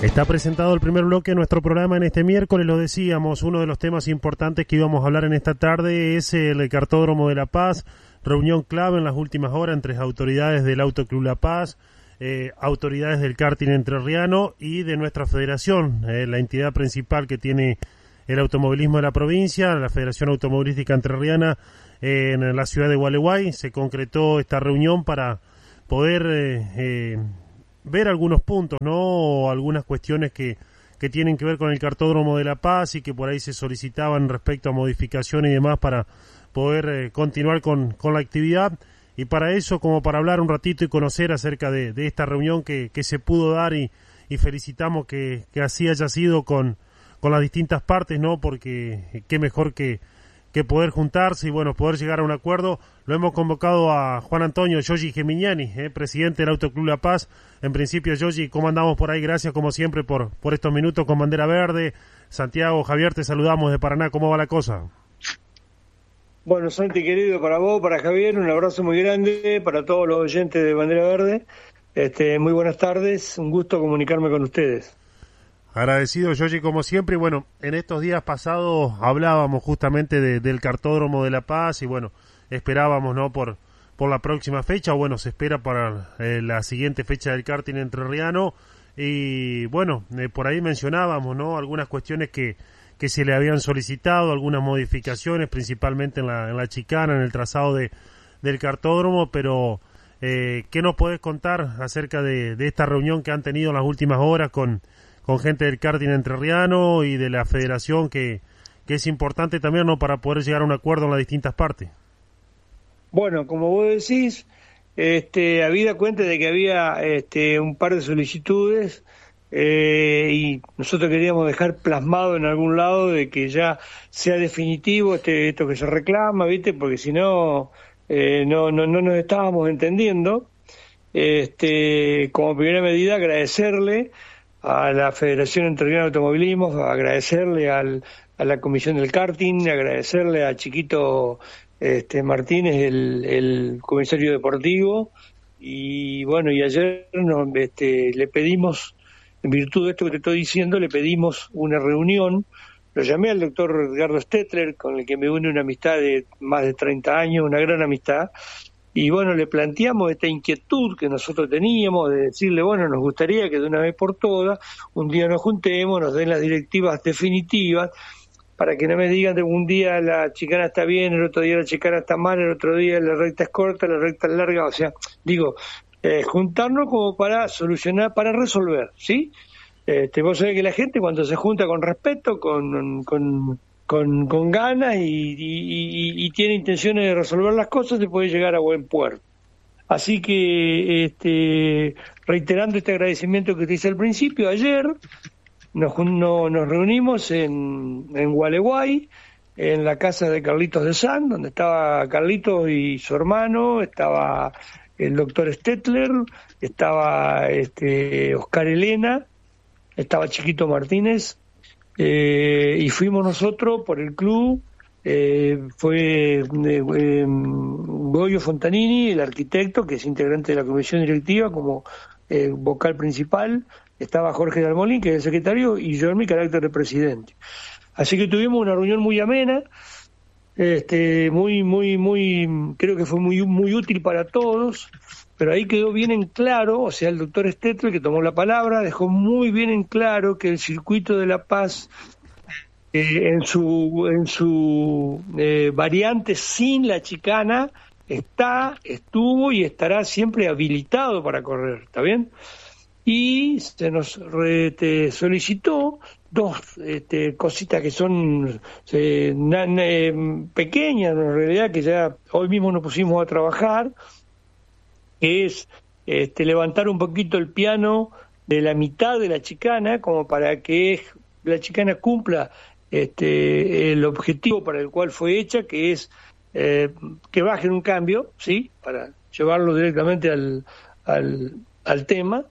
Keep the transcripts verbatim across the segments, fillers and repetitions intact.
Está presentado el primer bloque de nuestro programa en este miércoles, lo decíamos, uno de los temas importantes que íbamos a hablar en esta tarde es el Cartódromo de La Paz, reunión clave en las últimas horas entre autoridades del Autoclub La Paz, eh, autoridades del karting entrerriano y de nuestra federación, eh, la entidad principal que tiene el automovilismo de la provincia, la Federación Automovilística Entrerriana eh, en la ciudad de Gualeguay. Se concretó esta reunión para poder eh, eh, ver algunos puntos, ¿no? O algunas cuestiones que, que tienen que ver con el Cartódromo de La Paz y que por ahí se solicitaban respecto a modificaciones y demás para poder eh, continuar con, con la actividad. Y para eso, como para hablar un ratito y conocer acerca de, de esta reunión que, que se pudo dar y, y felicitamos que, que así haya sido con, con las distintas partes, ¿no? Porque qué mejor que, que poder juntarse y, bueno, poder llegar a un acuerdo. Lo hemos convocado a Juan Antonio Yogi Gemignani, eh, presidente del Autoclub La Paz. En principio, Yogi, ¿cómo andamos por ahí? Gracias, como siempre, por, por estos minutos con bandera verde. Santiago, Javier, te saludamos de Paraná. ¿Cómo va la cosa? Bueno, Santi, querido, para vos, para Javier, un abrazo muy grande, para todos los oyentes de Bandera Verde. Este, muy buenas tardes, un gusto comunicarme con ustedes. Agradecido, Yogi, como siempre. Y bueno, en estos días pasados hablábamos justamente de, del Cartódromo de La Paz y bueno, esperábamos, ¿no? Por, por la próxima fecha, o bueno, se espera para eh, la siguiente fecha del karting entrerriano. Y bueno, eh, por ahí mencionábamos, ¿no? Algunas cuestiones que, que se le habían solicitado, algunas modificaciones, principalmente en la, en la chicana, en el trazado de, del cartódromo, pero eh, ¿qué nos podés contar acerca de, de esta reunión que han tenido en las últimas horas con, con gente del karting entrerriano y de la federación, que, que es importante también, ¿no? Para poder llegar a un acuerdo en las distintas partes? Bueno, como vos decís, este, habida cuenta de que había este, un par de solicitudes eh, y nosotros queríamos dejar plasmado en algún lado de que ya sea definitivo este, esto que se reclama, ¿viste? Porque si no, eh, no, no, no nos estábamos entendiendo. Este, como primera medida, agradecerle a la Federación Entrerriana de Automovilismo, agradecerle al, a la Comisión del Karting, agradecerle a Chiquito este, Martínez, el, el comisario deportivo, y bueno, y ayer nos, este, le pedimos, en virtud de esto que te estoy diciendo, le pedimos una reunión. Lo llamé al doctor Edgardo Stettler, con el que me une una amistad de más de treinta años, una gran amistad, y bueno, le planteamos esta inquietud que nosotros teníamos de decirle, bueno, nos gustaría que de una vez por todas un día nos juntemos, nos den las directivas definitivas, para que no me digan de un día la chicana está bien, el otro día la chicana está mal, el otro día la recta es corta, la recta es larga. O sea, digo, eh, juntarnos como para solucionar, para resolver, ¿sí? Este, vos sabés que la gente cuando se junta con respeto, con con, con, con ganas y, y, y, y tiene intenciones de resolver las cosas, se puede llegar a buen puerto. Así que, este, reiterando este agradecimiento que te hice al principio, ayer nos, no, nos reunimos en, en Gualeguay, en la casa de Carlitos de San, donde estaba Carlitos y su hermano, estaba el doctor Stettler, estaba este, Oscar Elena, estaba Chiquito Martínez, eh, y fuimos nosotros por el club, eh, fue eh, eh, Goyo Fontanini, el arquitecto, que es integrante de la comisión directiva como eh, vocal principal, estaba Jorge Dalmolín, que es el secretario, y yo en mi carácter de presidente. Así que tuvimos una reunión muy amena, este, muy, muy, muy, creo que fue muy, muy útil para todos, pero ahí quedó bien en claro, o sea, el doctor Stettler, que tomó la palabra, dejó muy bien en claro que el circuito de La Paz, eh, en su, en su eh, variante sin la chicana, está, estuvo y estará siempre habilitado para correr, ¿está bien? Y se nos re, te solicitó dos este, cositas que son eh, na, na, pequeñas, en realidad, que ya hoy mismo nos pusimos a trabajar, que es este, levantar un poquito el piano de la mitad de la chicana, como para que la chicana cumpla este, el objetivo para el cual fue hecha, que es eh, que bajen un cambio, ¿sí? Para llevarlo directamente al, al, al tema,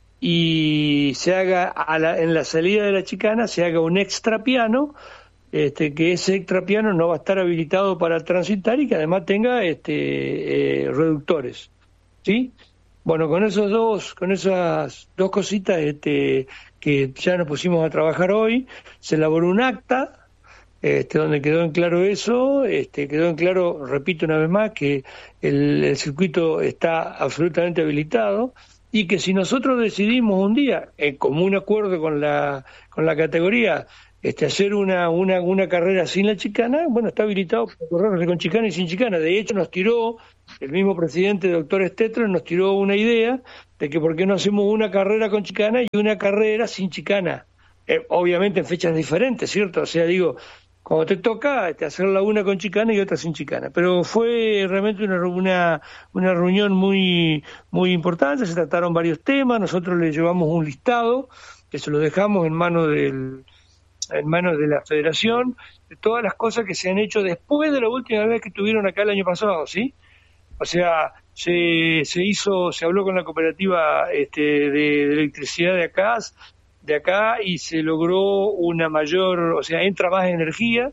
y se haga a la, en la salida de la chicana se haga un extra piano, este, que ese extra piano no va a estar habilitado para transitar y que además tenga este, eh, reductores, ¿sí? Bueno, con esos dos, con esas dos cositas este, que ya nos pusimos a trabajar hoy, se elaboró un acta, este, donde quedó en claro eso, este, quedó en claro, repito una vez más, que el, el circuito está absolutamente habilitado y que si nosotros decidimos un día, en común acuerdo con la, con la categoría, este, hacer una, una, una carrera sin la chicana, bueno, está habilitado para correr con chicana y sin chicana. De hecho, nos tiró, el mismo presidente, doctor Stetler, nos tiró una idea de que por qué no hacemos una carrera con chicana y una carrera sin chicana. Eh, obviamente en fechas diferentes, ¿cierto? O sea, digo, cuando te toca este, hacer la una con chicana y otra sin chicana. Pero fue realmente una, una, una reunión muy, muy importante, se trataron varios temas, nosotros le llevamos un listado que se lo dejamos en manos del en manos de la federación, de todas las cosas que se han hecho después de la última vez que estuvieron acá el año pasado, ¿sí? O sea, se, se hizo, se habló con la cooperativa este, de, de electricidad de acá, de acá y se logró una mayor, o sea, entra más energía,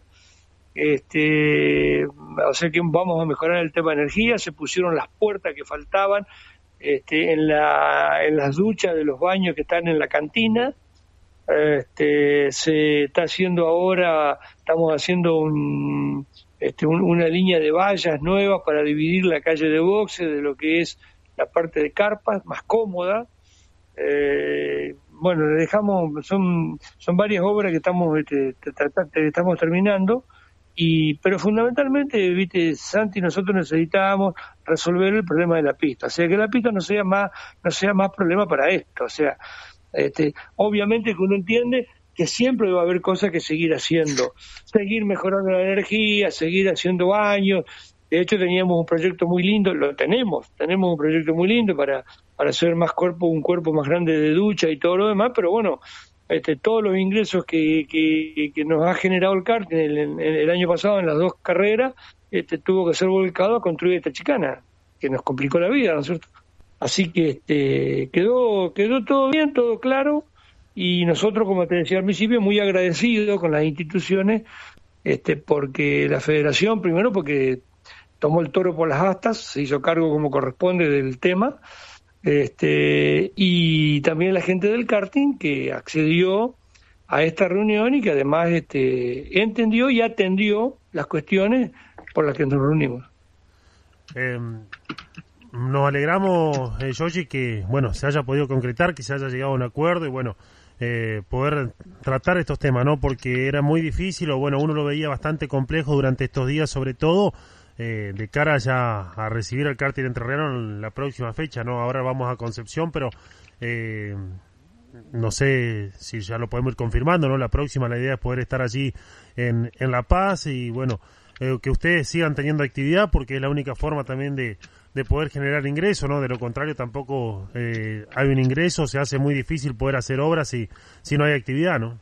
este, o sea que vamos a mejorar el tema de energía, se pusieron las puertas que faltaban este, en, la, en las duchas de los baños que están en la cantina. Este, se está haciendo ahora, estamos haciendo un, este, un, una línea de vallas nuevas para dividir la calle de boxe de lo que es la parte de carpas, más cómoda. Eh, bueno, le dejamos, son, son varias obras que estamos, este, estamos terminando, y pero fundamentalmente, viste, Santi, nosotros necesitábamos resolver el problema de la pista, o sea, que la pista no sea más, no sea más problema para esto, o sea, Este, obviamente que uno entiende que siempre va a haber cosas que seguir haciendo, seguir mejorando la energía, seguir haciendo baños. De hecho teníamos un proyecto muy lindo, lo tenemos, tenemos un proyecto muy lindo para, para hacer más cuerpo, un cuerpo más grande de ducha y todo lo demás, pero bueno, este, todos los ingresos que, que, que nos ha generado el karting el, el, el año pasado en las dos carreras, este, tuvo que ser volcado a construir esta chicana, que nos complicó la vida, ¿no es cierto? Así que este, quedó quedó todo bien, todo claro, y nosotros, como te decía al principio, muy agradecidos con las instituciones, este, porque la federación, primero porque tomó el toro por las astas, se hizo cargo como corresponde del tema, este, y también la gente del karting que accedió a esta reunión y que además este, entendió y atendió las cuestiones por las que nos reunimos. Eh... Nos alegramos, eh, Yoshi, que bueno se haya podido concretar, que se haya llegado a un acuerdo y bueno eh, poder tratar estos temas, ¿no? Porque era muy difícil, o bueno, uno lo veía bastante complejo durante estos días, sobre todo eh, de cara ya a recibir el karting entrerriano en la próxima fecha, ¿no? Ahora vamos a Concepción, pero eh, no sé si ya lo podemos ir confirmando, ¿no? La próxima, la idea es poder estar allí en, en La Paz y bueno, eh, que ustedes sigan teniendo actividad, porque es la única forma también de de poder generar ingreso, ¿no? De lo contrario tampoco eh, hay un ingreso, se hace muy difícil poder hacer obras si, si no hay actividad, ¿no?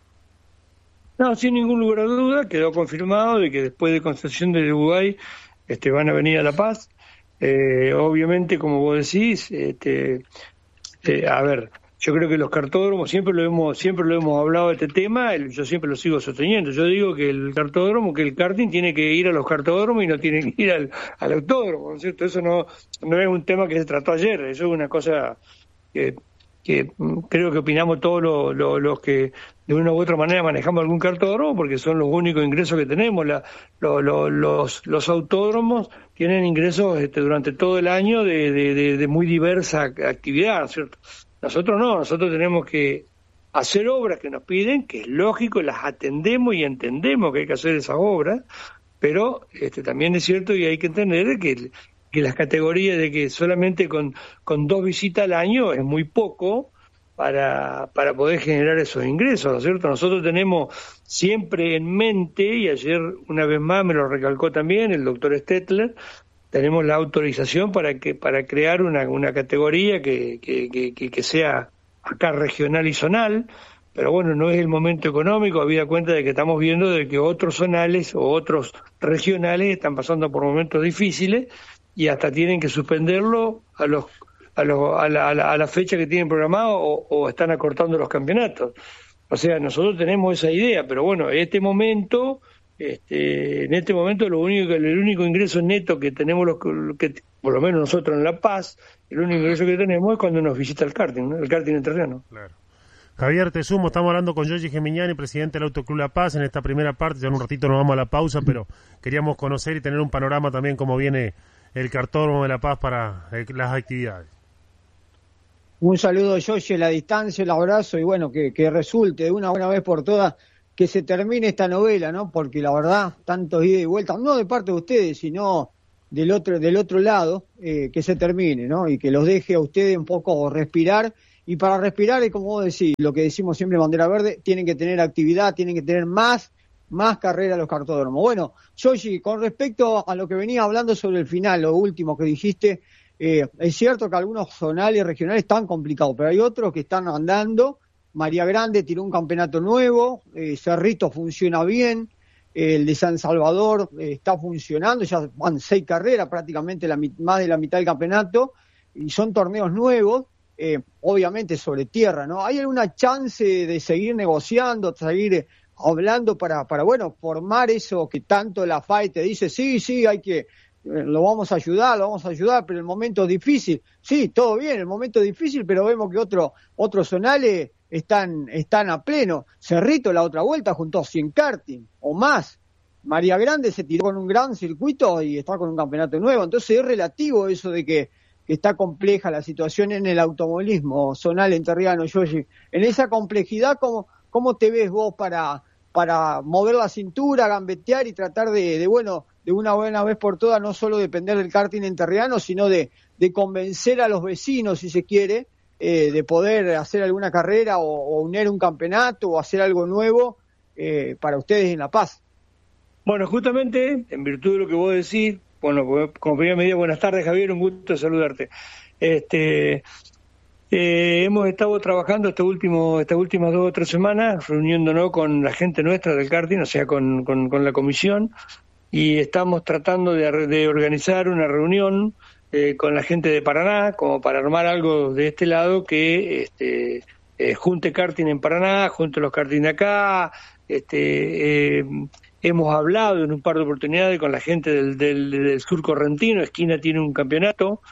No, sin ningún lugar a duda, quedó confirmado de que después de Concepción de Uruguay este, van a venir a La Paz. Eh, obviamente, como vos decís, este, eh, a ver, yo creo que los cartódromos, siempre lo hemos siempre lo hemos hablado de este tema, el, yo siempre lo sigo sosteniendo. Yo digo que el cartódromo, que el karting tiene que ir a los cartódromos y no tiene que ir al, al autódromo, ¿no es cierto? Eso no, no es un tema que se trató ayer, eso es una cosa que, que creo que opinamos todos los, los, los que de una u otra manera manejamos algún cartódromo, porque son los únicos ingresos que tenemos. La, lo, lo, los, los autódromos tienen ingresos este, durante todo el año de, de, de, de muy diversa actividad, ¿no es cierto? Nosotros no, nosotros tenemos que hacer obras que nos piden, que es lógico, las atendemos y entendemos que hay que hacer esas obras, pero este, también es cierto y hay que entender que, que las categorías de que solamente con, con dos visitas al año es muy poco para, para poder generar esos ingresos, ¿no es cierto? Nosotros tenemos siempre en mente, y ayer una vez más me lo recalcó también el doctor Stetler, tenemos la autorización para que para crear una, una categoría que, que, que, que sea acá regional y zonal, pero bueno, no es el momento económico, habida cuenta de que estamos viendo de que otros zonales o otros regionales están pasando por momentos difíciles y hasta tienen que suspenderlo a los a, los, a, la, a, la, a la fecha que tienen programado o, o están acortando los campeonatos. O sea, nosotros tenemos esa idea, pero bueno, en este momento este, en este momento lo único que el único ingreso neto que tenemos, los que por lo menos nosotros en La Paz, el único ingreso que tenemos es cuando nos visita el karting, ¿no? El karting entrerriano. Claro. Javier, te sumo, estamos hablando con Yoshi Gemignani, presidente del Autoclub La Paz, en esta primera parte, ya en un ratito nos vamos a la pausa, pero queríamos conocer y tener un panorama también cómo viene el Cartódromo de La Paz para eh, las actividades. Un saludo, Yoshi, a la distancia, el abrazo, y bueno, que, que resulte de una buena vez por todas que se termine esta novela, ¿no? Porque la verdad, tantos ida y vuelta, no de parte de ustedes, sino del otro, del otro lado, eh, que se termine, ¿no? Y que los deje a ustedes un poco respirar. Y para respirar, es como vos decís, lo que decimos siempre en Bandera Verde, tienen que tener actividad, tienen que tener más, más carrera los cartódromos. Bueno, Yoshi, con respecto a lo que venía hablando sobre el final, lo último que dijiste, eh, es cierto que algunos zonales y regionales están complicados, pero hay otros que están andando. María Grande tiró un campeonato nuevo, eh, Cerrito funciona bien, eh, el de San Salvador eh, está funcionando, ya van seis carreras, prácticamente la, más de la mitad del campeonato, y son torneos nuevos. Eh, obviamente sobre tierra, ¿no? ¿Hay alguna chance de seguir negociando, seguir hablando para, para bueno, formar eso que tanto la F A E te dice, sí, sí, hay que, eh, lo vamos a ayudar, lo vamos a ayudar, pero el momento es difícil? Sí, todo bien, el momento es difícil, pero vemos que otro, otros zonales están, están a pleno. Cerrito la otra vuelta juntó cien karting o más. María Grande se tiró con un gran circuito y está con un campeonato nuevo. Entonces es relativo eso de que que está compleja la situación en el automovilismo zonal entrerriano, Yoshi. En esa complejidad, ¿cómo, cómo te ves vos para, para mover la cintura, gambetear y tratar de, de, bueno, de una buena vez por todas, no solo depender del karting entrerriano, sino de, de convencer a los vecinos, si se quiere, eh, de poder hacer alguna carrera o, o unir un campeonato o hacer algo nuevo eh, para ustedes en La Paz? Bueno, justamente, en virtud de lo que vos decís, bueno, como primera medida, buenas tardes, Javier, un gusto saludarte. Este, eh, hemos estado trabajando este último, estas últimas dos o tres semanas, reuniéndonos con la gente nuestra del karting, o sea, con, con, con la comisión, y estamos tratando de, de organizar una reunión eh, con la gente de Paraná, como para armar algo de este lado que este, eh, junte karting en Paraná, junte los karting de acá, este... Eh, hemos hablado en un par de oportunidades con la gente del, del, del sur correntino, Esquina tiene un campeonato.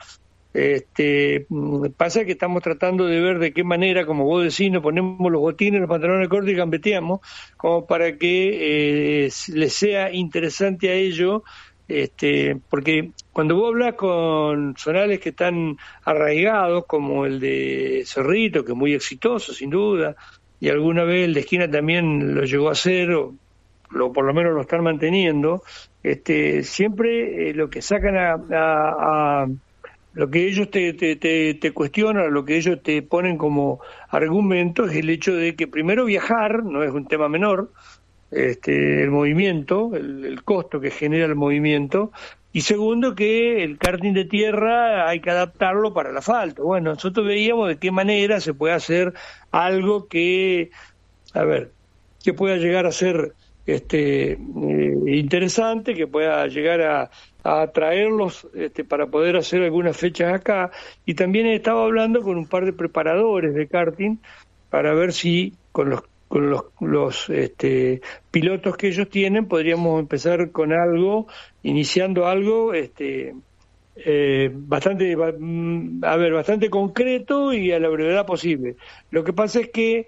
Este, pasa que estamos tratando de ver de qué manera, como vos decís, nos ponemos los botines, los pantalones cortos y gambeteamos, como para que eh, les sea interesante a ellos, este, porque cuando vos hablas con zonales que están arraigados, como el de Cerrito, que es muy exitoso, sin duda, y alguna vez el de Esquina también lo llegó a hacer, o lo, por lo menos lo están manteniendo, este, siempre eh, lo que sacan a, a, a lo que ellos te, te, te, te cuestionan, lo que ellos te ponen como argumento es el hecho de que primero viajar no es un tema menor, este, el movimiento, el, el costo que genera el movimiento, y segundo que el karting de tierra hay que adaptarlo para el asfalto. Bueno, nosotros veíamos de qué manera se puede hacer algo que, a ver, que pueda llegar a ser este eh, interesante, que pueda llegar a, a atraerlos este, para poder hacer algunas fechas acá. Y también he estado hablando con un par de preparadores de karting para ver si con los con los, los este, pilotos que ellos tienen podríamos empezar con algo, iniciando algo este eh, bastante a ver bastante concreto y a la brevedad posible. Lo que pasa es que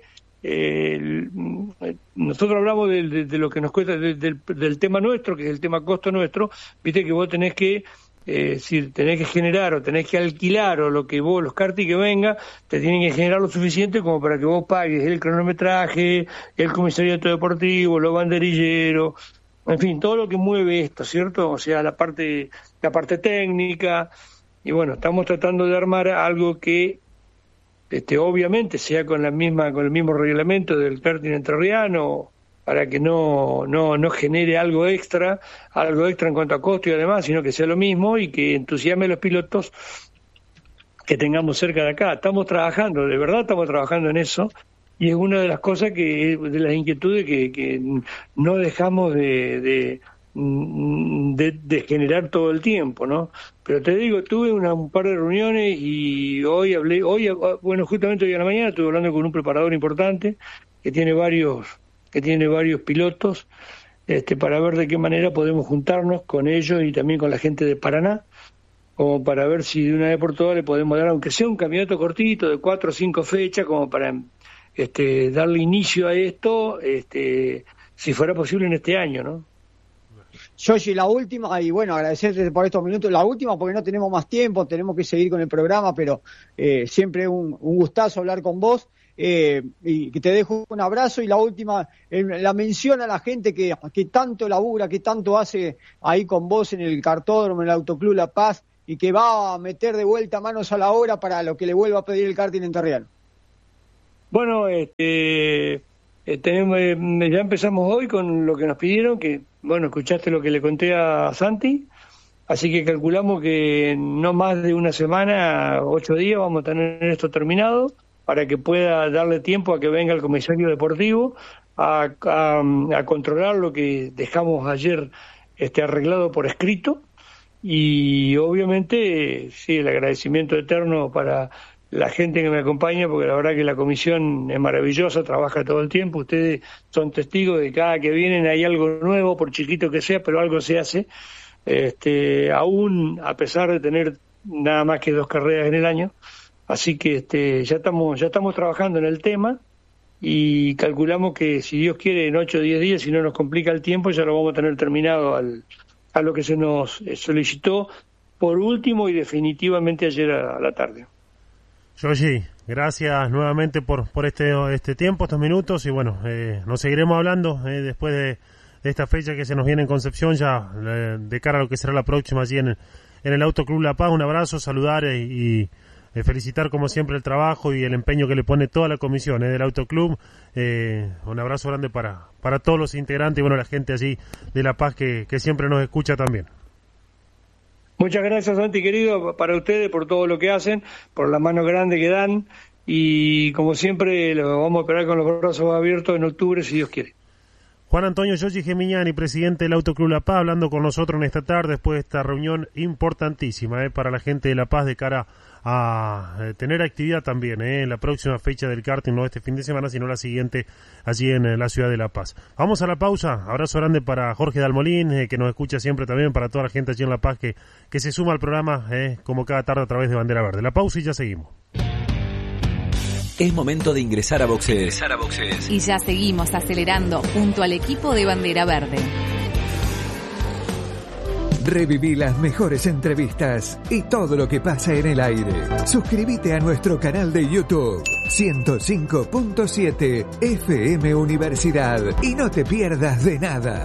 Eh, nosotros hablamos de, de, de lo que nos cuesta de, de, del tema nuestro, que es el tema costo nuestro. Viste que vos tenés que eh, si tenés que generar o tenés que alquilar o lo que vos, los karting que venga, te tienen que generar lo suficiente como para que vos pagues el cronometraje, el comisariato deportivo, los banderilleros, en fin, todo lo que mueve esto, ¿cierto? O sea, la parte la parte técnica. Y bueno, estamos tratando de armar algo que Este, obviamente sea con la misma con el mismo reglamento del karting entrerriano, para que no no no genere algo extra algo extra en cuanto a costo y además, sino que sea lo mismo y que entusiasme a los pilotos que tengamos cerca de acá. Estamos trabajando, de verdad estamos trabajando en eso, y es una de las cosas que de las inquietudes que, que no dejamos de, de De, de generar todo el tiempo, ¿no? Pero te digo, tuve una, un par de reuniones y hoy hablé, hoy, bueno, justamente hoy a la mañana estuve hablando con un preparador importante que tiene varios, que tiene varios pilotos, este, para ver de qué manera podemos juntarnos con ellos y también con la gente de Paraná, como para ver si de una vez por todas le podemos dar, aunque sea un campeonato cortito de cuatro o cinco fechas, como para este, darle inicio a esto, este, si fuera posible en este año, ¿no? Yoshi, la última, y bueno, agradecerte por estos minutos, la última porque no tenemos más tiempo, tenemos que seguir con el programa, pero eh, siempre un, un gustazo hablar con vos, eh, y que te dejo un abrazo, y la última, eh, la mención a la gente que, que tanto labura, que tanto hace ahí con vos en el cartódromo, en el Autoclub La Paz, y que va a meter de vuelta manos a la obra para lo que le vuelva a pedir el karting en Terriano. Bueno, este, eh, tenemos, eh, ya empezamos hoy con lo que nos pidieron, que bueno, escuchaste lo que le conté a Santi, así que calculamos que no más de una semana, ocho días, vamos a tener esto terminado, para que pueda darle tiempo a que venga el comisario deportivo a, a, a controlar lo que dejamos ayer este, arreglado por escrito, y obviamente sí, el agradecimiento eterno para la gente que me acompaña, porque la verdad que la comisión es maravillosa, trabaja todo el tiempo, ustedes son testigos de cada que vienen hay algo nuevo, por chiquito que sea, pero algo se hace, este, aún a pesar de tener nada más que dos carreras en el año, así que este, ya estamos, ya estamos trabajando en el tema, y calculamos que si Dios quiere en ocho o diez días, si no nos complica el tiempo, ya lo vamos a tener terminado al, a lo que se nos solicitó por último y definitivamente ayer a la tarde. Yoshi, gracias nuevamente por por este este tiempo, estos minutos, y bueno, eh, nos seguiremos hablando eh, después de, de esta fecha que se nos viene en Concepción, ya eh, de cara a lo que será la próxima allí en, en el Autoclub La Paz. Un abrazo, saludar eh, y eh, felicitar como siempre el trabajo y el empeño que le pone toda la comisión eh, del Autoclub. Eh, un abrazo grande para para todos los integrantes y bueno, la gente allí de La Paz que, que siempre nos escucha también. Muchas gracias, Santi, querido, para ustedes, por todo lo que hacen, por la mano grande que dan, y como siempre lo vamos a esperar con los brazos abiertos en octubre, si Dios quiere. Juan Antonio Yoshi Gemignani, presidente del Autoclub La Paz, hablando con nosotros en esta tarde después de esta reunión importantísima eh, para la gente de La Paz de cara a eh, tener actividad también eh, en la próxima fecha del karting, no este fin de semana, sino la siguiente allí en eh, la ciudad de La Paz. Vamos a la pausa. Abrazo grande para Jorge Dalmolín, eh, que nos escucha siempre también, para toda la gente allí en La Paz que, que se suma al programa eh, como cada tarde a través de Bandera Verde. La pausa y ya seguimos. Es momento de ingresar a boxes. Ingresar a boxes. Y ya seguimos acelerando junto al equipo de Bandera Verde. Reviví las mejores entrevistas y todo lo que pasa en el aire. Suscríbete a nuestro canal de YouTube ciento cinco punto siete F M Universidad y no te pierdas de nada.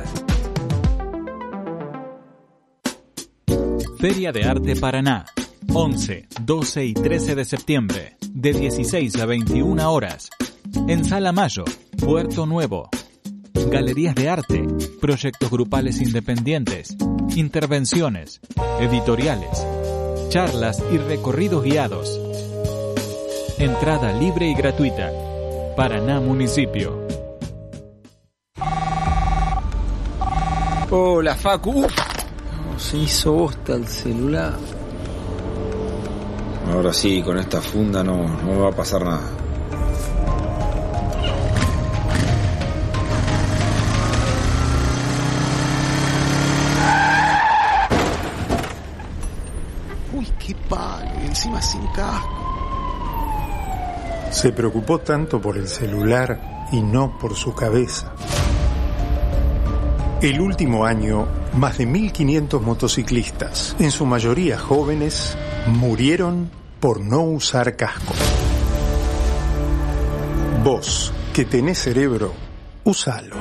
Feria de Arte Paraná, once, doce y trece de septiembre, de dieciséis a veintiuna horas, en Sala Mayo, Puerto Nuevo. Galerías de arte, proyectos grupales independientes, intervenciones, editoriales, charlas y recorridos guiados. Entrada libre y gratuita. Paraná Municipio. Hola, Facu. Uf, no, se hizo bosta el celular. Ahora sí, con esta funda no, no me va a pasar nada. Uy, qué palo, encima sin casco. Se preocupó tanto por el celular y no por su cabeza. El último año, más de mil quinientos motociclistas, en su mayoría jóvenes, murieron por no usar casco. Vos, que tenés cerebro, úsalo.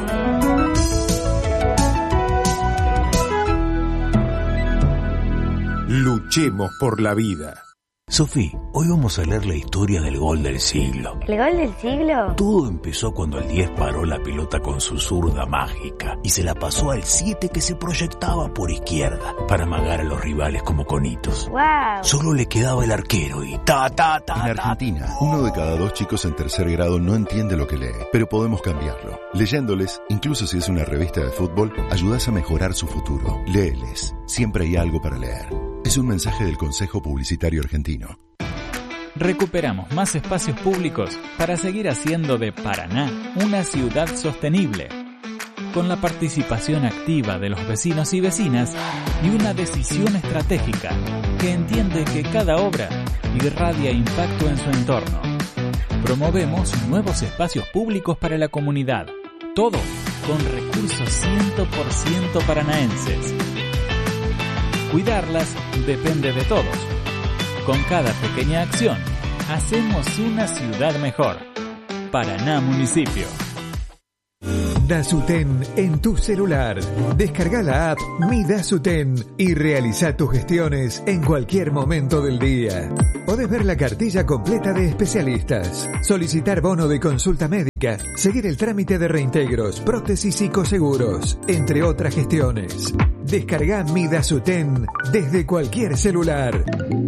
Luchemos por la vida. Sofi, hoy vamos a leer la historia del gol del siglo. ¿El gol del siglo? Todo empezó cuando el diez paró la pelota con su zurda mágica y se la pasó al siete que se proyectaba por izquierda para amagar a los rivales como conitos. ¡Wow! Solo le quedaba el arquero y ta, ta, ta, En Argentina, uno de cada dos chicos en tercer grado no entiende lo que lee, pero podemos cambiarlo. Leyéndoles, incluso si es una revista de fútbol, ayudás a mejorar su futuro. Léeles, siempre hay algo para leer. Es un mensaje del Consejo Publicitario Argentino. Recuperamos más espacios públicos para seguir haciendo de Paraná una ciudad sostenible. con la participación activa de los vecinos y vecinas y una decisión estratégica que entiende que cada obra irradia impacto en su entorno. Promovemos nuevos espacios públicos para la comunidad, todo con recursos cien por ciento paranaenses. Cuidarlas depende de todos. Con cada pequeña acción, hacemos una ciudad mejor. Paraná Municipio. Dasuten en tu celular. Descarga la app Mi Dasuten y realiza tus gestiones en cualquier momento del día. Podés ver la cartilla completa de especialistas, solicitar bono de consulta médica, seguir el trámite de reintegros, prótesis y coseguros, entre otras gestiones. Descarga Mi Dasuten desde cualquier celular.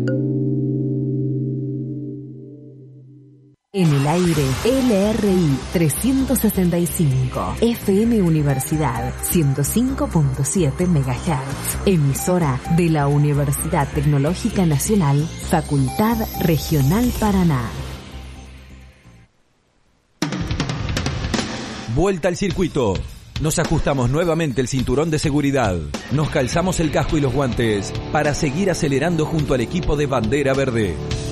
En el aire, L R I trescientos sesenta y cinco, F M Universidad ciento cinco punto siete megahertz, emisora de la Universidad Tecnológica Nacional, Facultad Regional Paraná. Vuelta al circuito. Nos ajustamos nuevamente el cinturón de seguridad. Nos calzamos el casco y los guantes para seguir acelerando junto al equipo de Bandera Verde.